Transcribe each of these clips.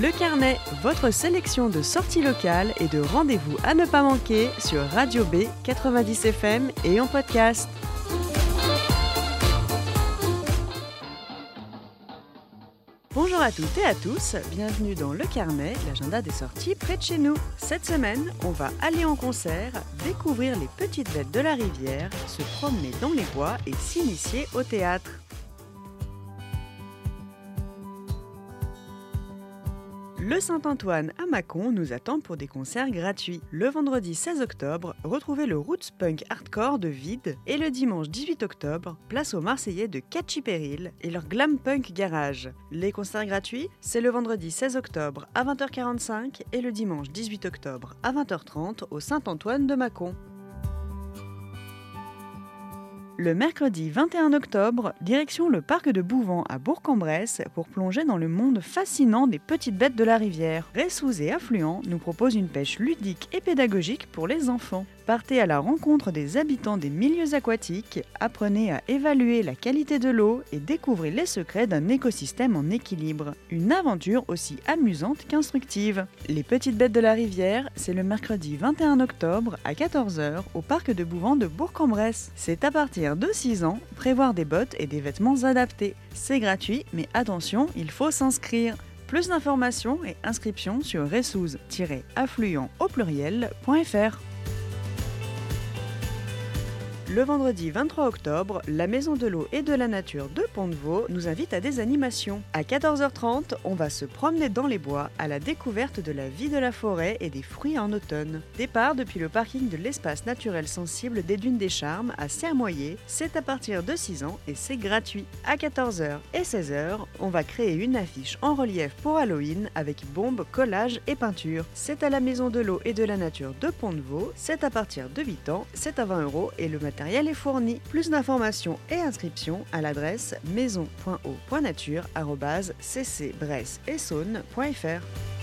Le Carnet, votre sélection de sorties locales et de rendez-vous à ne pas manquer sur Radio B 90 FM et en podcast. Bonjour à toutes et à tous, bienvenue dans Le Carnet, l'agenda des sorties près de chez nous. Cette semaine, on va aller en concert, découvrir les petites bêtes de la rivière, se promener dans les bois et s'initier au théâtre. Le Saint-Antoine à Mâcon nous attend pour des concerts gratuits. Le vendredi 16 octobre, retrouvez le Roots Punk Hardcore de Vide et le dimanche 18 octobre, place aux Marseillais de Catchy Peril et leur Glam Punk Garage. Les concerts gratuits, c'est le vendredi 16 octobre à 20h45 et le dimanche 18 octobre à 20h30 au Saint-Antoine de Mâcon. Le mercredi 21 octobre, direction le parc de Bouvant à Bourg-en-Bresse pour plonger dans le monde fascinant des petites bêtes de la rivière. Ressous et Affluent nous propose une pêche ludique et pédagogique pour les enfants. Partez à la rencontre des habitants des milieux aquatiques, apprenez à évaluer la qualité de l'eau et découvrez les secrets d'un écosystème en équilibre. Une aventure aussi amusante qu'instructive. Les petites bêtes de la rivière, c'est le mercredi 21 octobre à 14h au parc de Bouvant de Bourg-en-Bresse. C'est à partir de 6 ans, prévoir des bottes et des vêtements adaptés. C'est gratuit, mais attention, il faut s'inscrire. Plus d'informations et inscriptions sur ressous-affluent au pluriel.fr. Le vendredi 23 octobre, la Maison de l'eau et de la nature de Pont-de-Vaux nous invite à des animations. À 14h30, on va se promener dans les bois à la découverte de la vie de la forêt et des fruits en automne. Départ depuis le parking de l'espace naturel sensible des Dunes des Charmes à Sermoyer, c'est à partir de 6 ans et c'est gratuit. À 14h et 16h, on va créer une affiche en relief pour Halloween avec bombes, collages et peintures. C'est à la Maison de l'eau et de la nature de Pont-de-Vaux, c'est à partir de 8 ans, c'est à 20 € et le matériel est fourni. Plus d'informations et inscriptions à l'adresse maison.o.nature@ccbresse-et-saône.fr.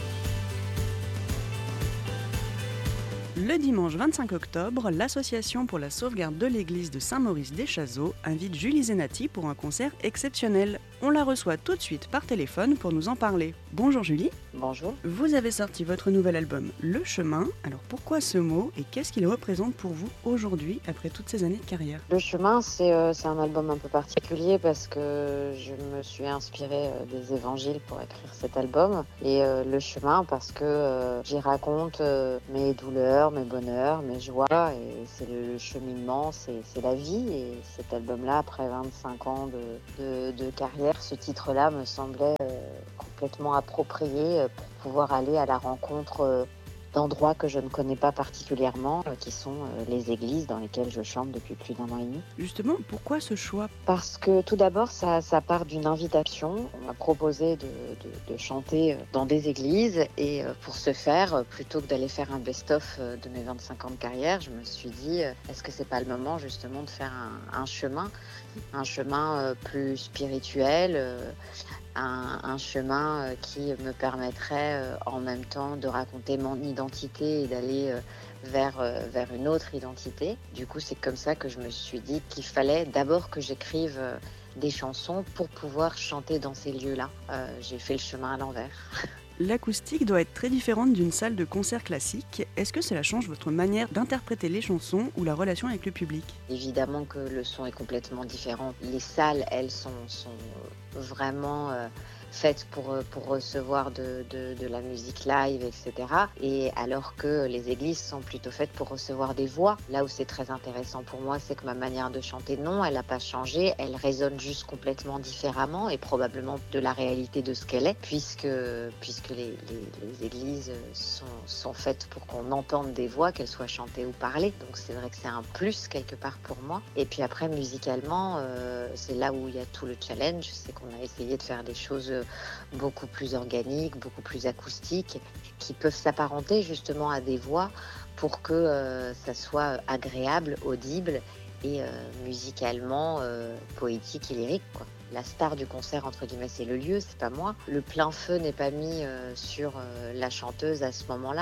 Le dimanche 25 octobre, l'Association pour la sauvegarde de l'église de Saint-Maurice-des-Chazeaux invite Julie Zenati pour un concert exceptionnel. On la reçoit tout de suite par téléphone pour nous en parler. Bonjour Julie. Bonjour. Vous avez sorti votre nouvel album Le Chemin. Alors pourquoi ce mot et qu'est-ce qu'il représente pour vous aujourd'hui après toutes ces années de carrière ? Le Chemin, c'est un album un peu particulier parce que je me suis inspirée des évangiles pour écrire cet album. Et Le Chemin parce que j'y raconte mes douleurs, mes bonheurs, mes joies. Et c'est le cheminement, c'est la vie. Et cet album-là, après 25 ans de carrière, ce titre-là me semblait complètement approprié pour pouvoir aller à la rencontre d'endroits que je ne connais pas particulièrement, qui sont les églises dans lesquelles je chante depuis plus d'1 an et demi. Justement, pourquoi ce choix ? Parce que tout d'abord, ça part d'une invitation. On m'a proposé de chanter dans des églises et pour ce faire, plutôt que d'aller faire un best-of de mes 25 ans de carrière, je me suis dit, est-ce que c'est pas le moment justement de faire un chemin plus spirituel, un chemin qui me permettrait en même temps de raconter mon identité et d'aller vers une autre identité. Du coup, c'est comme ça que je me suis dit qu'il fallait d'abord que j'écrive des chansons pour pouvoir chanter dans ces lieux-là. J'ai fait le chemin à l'envers. L'acoustique doit être très différente d'une salle de concert classique. Est-ce que cela change votre manière d'interpréter les chansons ou la relation avec le public ? Évidemment que le son est complètement différent. Les salles, elles, sont vraiment faites pour recevoir de la musique live, etc. Et alors que les églises sont plutôt faites pour recevoir des voix. Là où c'est très intéressant pour moi, c'est que ma manière de chanter, non, elle n'a pas changé. Elle résonne juste complètement différemment et probablement de la réalité de ce qu'elle est, puisque les églises sont faites pour qu'on entende des voix, qu'elles soient chantées ou parlées. Donc c'est vrai que c'est un plus quelque part pour moi. Et puis après, musicalement, c'est là où il y a tout le challenge. C'est qu'on a essayé de faire des choses beaucoup plus organiques, beaucoup plus acoustiques, qui peuvent s'apparenter justement à des voix pour que ça soit agréable, audible et musicalement poétique et lyrique, quoi. La star du concert, entre guillemets, c'est le lieu, c'est pas moi. Le plein feu n'est pas mis sur la chanteuse à ce moment-là.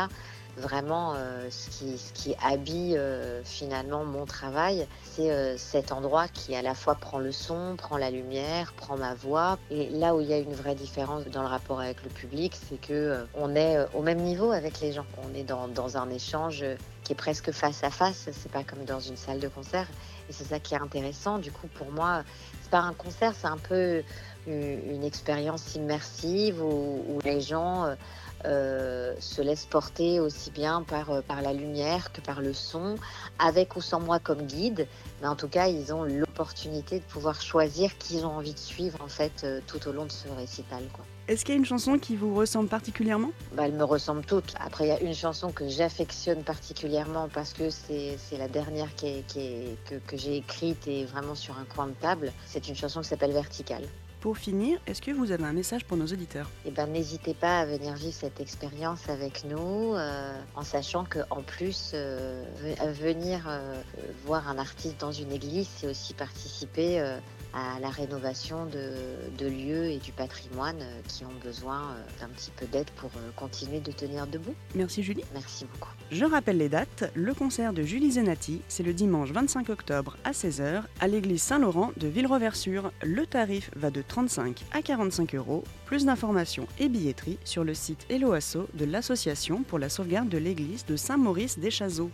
vraiment ce qui habille finalement mon travail, c'est cet endroit qui à la fois prend le son, prend la lumière, prend ma voix. Et là où il y a une vraie différence dans le rapport avec le public, c'est que on est au même niveau avec les gens. On est dans un échange qui est presque face à face, c'est pas comme dans une salle de concert. Et c'est ça qui est intéressant. Du coup, pour moi, c'est pas un concert, c'est un peu une expérience immersive où les gens se laissent porter aussi bien par la lumière que par le son, avec ou sans moi comme guide. Mais en tout cas, ils ont l'opportunité de pouvoir choisir qui ils ont envie de suivre en fait tout au long de ce récital, quoi. Est-ce qu'il y a une chanson qui vous ressemble particulièrement ? Elles me ressemblent toutes. Après, il y a une chanson que j'affectionne particulièrement parce que c'est la dernière que j'ai écrite et vraiment sur un coin de table. C'est une chanson qui s'appelle Verticale. Pour finir, est-ce que vous avez un message pour nos auditeurs ? N'hésitez pas à venir vivre cette expérience avec nous, en sachant qu'en plus, venir voir un artiste dans une église, c'est aussi participer à la rénovation de lieux et du patrimoine qui ont besoin d'un petit peu d'aide pour continuer de tenir debout. Merci Julie. Merci beaucoup. Je rappelle les dates. Le concert de Julie Zenati, c'est le dimanche 25 octobre à 16h à l'église Saint-Laurent de Villereversure. Le tarif va de 35 à 45 €. Plus d'informations et billetterie sur le site Helloasso de l'Association pour la sauvegarde de l'église de Saint-Maurice-des-Chazeaux.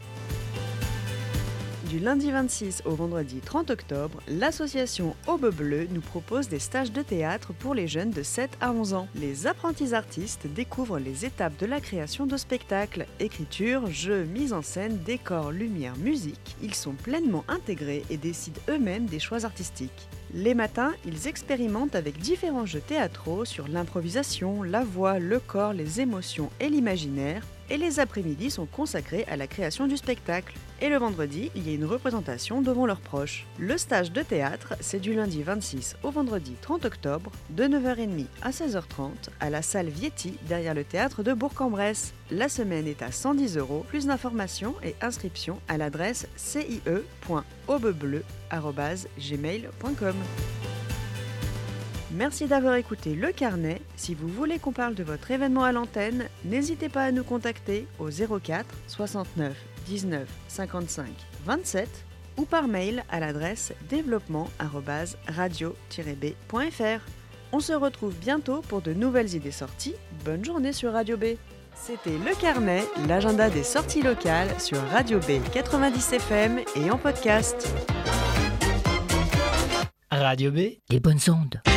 Du lundi 26 au vendredi 30 octobre, l'association Aube Bleue nous propose des stages de théâtre pour les jeunes de 7 à 11 ans. Les apprentis artistes découvrent les étapes de la création de spectacles, écriture, jeux, mise en scène, décors, lumière, musique. Ils sont pleinement intégrés et décident eux-mêmes des choix artistiques. Les matins, ils expérimentent avec différents jeux théâtraux sur l'improvisation, la voix, le corps, les émotions et l'imaginaire. Et les après-midi sont consacrés à la création du spectacle. Et le vendredi, il y a une représentation devant leurs proches. Le stage de théâtre, c'est du lundi 26 au vendredi 30 octobre, de 9h30 à 16h30, à la salle Vietti, derrière le théâtre de Bourg-en-Bresse. La semaine est à 110 €. Plus d'informations et inscriptions à l'adresse cie.aubebleu@gmail.com. Merci d'avoir écouté Le Carnet. Si vous voulez qu'on parle de votre événement à l'antenne, n'hésitez pas à nous contacter au 04 69 19 55 27 ou par mail à l'adresse développement@radio-b.fr. On se retrouve bientôt pour de nouvelles idées sorties. Bonne journée sur Radio B. C'était Le Carnet, l'agenda des sorties locales sur Radio B 90 FM et en podcast. Radio B, les bonnes ondes.